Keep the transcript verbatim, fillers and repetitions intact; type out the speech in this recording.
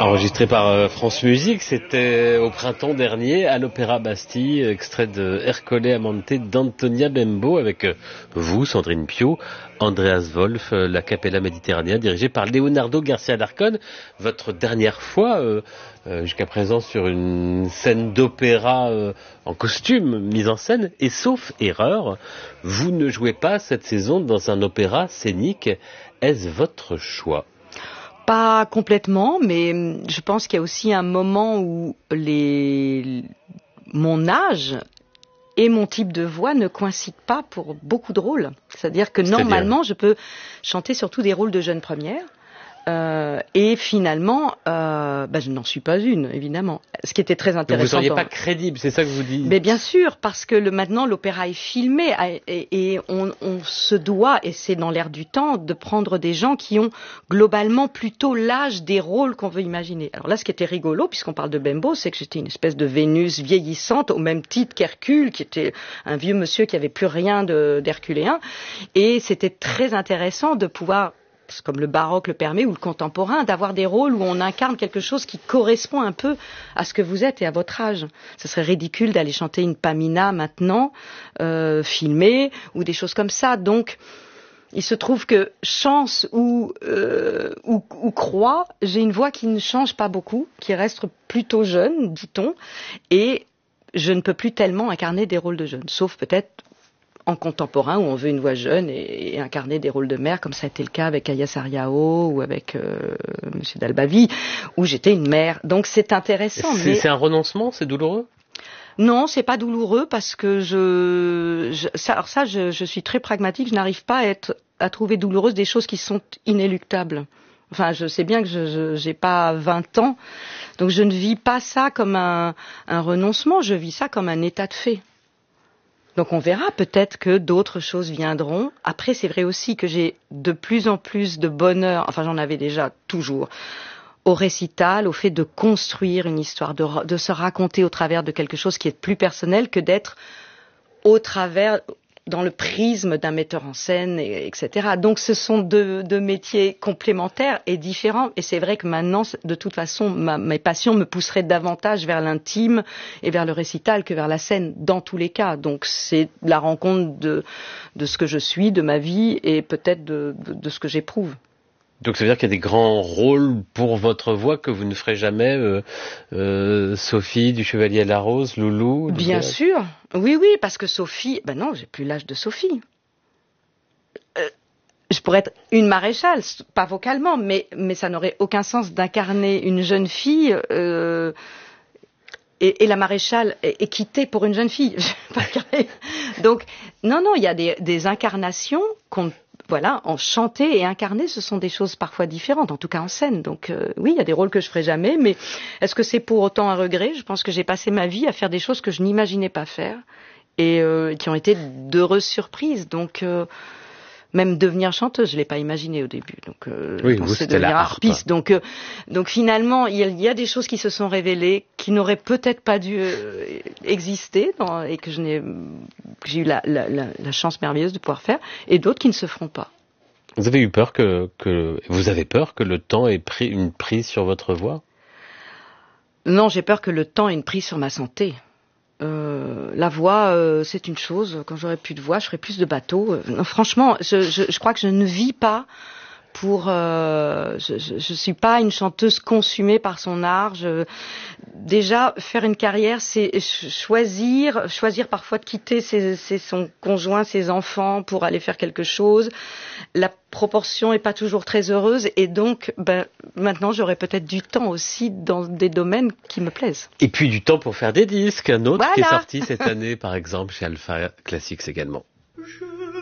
Enregistré par euh, France Musique, c'était au printemps dernier à l'Opéra Bastille, extrait de Ercole Amante d'Antonia Bembo avec euh, vous, Sandrine Piau, Andreas Wolf, euh, la Capella Mediterranea dirigée par Leonardo Garcia Larcón. Votre dernière fois, euh, euh, jusqu'à présent, sur une scène d'opéra euh, en costume, mise en scène, et sauf erreur, vous ne jouez pas cette saison dans un opéra scénique. Est-ce votre choix ? Pas complètement, mais je pense qu'il y a aussi un moment où les... mon âge et mon type de voix ne coïncident pas pour beaucoup de rôles. C'est-à-dire que C'est-à-dire normalement, je peux chanter surtout des rôles de jeune première. Euh, et finalement, euh, bah, je n'en suis pas une, évidemment. Ce qui était très intéressant. Donc vous ne seriez dans... pas crédible, c'est ça que vous dites ? Mais bien sûr, parce que le, maintenant l'opéra est filmé et, et on, on se doit, et c'est dans l'air du temps, de prendre des gens qui ont globalement plutôt l'âge des rôles qu'on veut imaginer. Alors là, ce qui était rigolo, puisqu'on parle de Bembo, c'est que j'étais une espèce de Vénus vieillissante, au même titre qu'Hercule, qui était un vieux monsieur qui avait plus rien de, d'herculéen. Et c'était très intéressant de pouvoir, comme le baroque le permet ou le contemporain, d'avoir des rôles où on incarne quelque chose qui correspond un peu à ce que vous êtes et à votre âge. Ce serait ridicule d'aller chanter une Pamina maintenant, euh, filmée, ou des choses comme ça. Donc, il se trouve que chance ou, euh, ou, ou croix, j'ai une voix qui ne change pas beaucoup, qui reste plutôt jeune, dit-on, et je ne peux plus tellement incarner des rôles de jeunes, sauf peut-être en contemporain où on veut une voix jeune et, et incarner des rôles de mère, comme ça a été le cas avec Aya Sariao ou avec euh, Monsieur Dalbavi, où j'étais une mère. Donc c'est intéressant. C'est, mais... c'est un renoncement, c'est douloureux ? Non, c'est pas douloureux parce que je, je ça, alors ça, je, je suis très pragmatique. Je n'arrive pas à être à trouver douloureuses des choses qui sont inéluctables. Enfin, je sais bien que je, je j'ai pas vingt ans, donc je ne vis pas ça comme un, un renoncement. Je vis ça comme un état de fait. Donc on verra, peut-être que d'autres choses viendront. Après, c'est vrai aussi que j'ai de plus en plus de bonheur, enfin j'en avais déjà toujours, au récital, au fait de construire une histoire, de, de se raconter au travers de quelque chose qui est plus personnel que d'être au travers, dans le prisme d'un metteur en scène, et, etc. Donc ce sont deux, deux métiers complémentaires et différents. Et c'est vrai que maintenant, de toute façon, ma, mes passions me pousseraient davantage vers l'intime et vers le récital que vers la scène, dans tous les cas. Donc c'est la rencontre de, de ce que je suis, de ma vie, et peut-être de, de, de ce que j'éprouve. Donc ça veut dire qu'il y a des grands rôles pour votre voix que vous ne ferez jamais, euh, euh, Sophie du Chevalier à la Rose, Loulou. Bien sûr, oui, oui, parce que Sophie, ben non, j'ai plus l'âge de Sophie. Euh, je pourrais être une maréchale, pas vocalement, mais mais ça n'aurait aucun sens d'incarner une jeune fille. Euh, Et, et la maréchale est, est quittée pour une jeune fille. Donc, non, non, il y a des, des incarnations qu'on, voilà, en chanter et incarner, ce sont des choses parfois différentes, en tout cas en scène. Donc, euh, oui, il y a des rôles que je ferai jamais, mais est-ce que c'est pour autant un regret ? Je pense que j'ai passé ma vie à faire des choses que je n'imaginais pas faire et euh, qui ont été d'heureuses surprises. Donc, euh, même devenir chanteuse, je l'ai pas imaginé au début. Donc, euh, oui, je pensais vous, devenir harpiste. Donc, euh, donc finalement, il y, a, il y a des choses qui se sont révélées, qui n'auraient peut-être pas dû euh, exister, dans, et que je n'ai, que j'ai eu la, la, la, la chance merveilleuse de pouvoir faire, et d'autres qui ne se feront pas. Vous avez eu peur que, que vous avez peur que le temps ait pris une prise sur votre voix ? Non, j'ai peur que le temps ait une prise sur ma santé. Euh, la voix, euh, c'est une chose. Quand j'aurai plus de voix, je ferai plus de bateaux. Euh, non, franchement, je, je, je crois que je ne vis pas pour. Euh, je, je, je suis pas une chanteuse consumée par son art. Je, déjà, faire une carrière, c'est choisir, choisir parfois de quitter ses, ses, son conjoint, ses enfants pour aller faire quelque chose. La proportion est pas toujours très heureuse, et donc, ben, maintenant, j'aurai peut-être du temps aussi dans des domaines qui me plaisent. Et puis du temps pour faire des disques. Un autre voilà. qui est sorti cette année, par exemple, chez Alpha Classics également.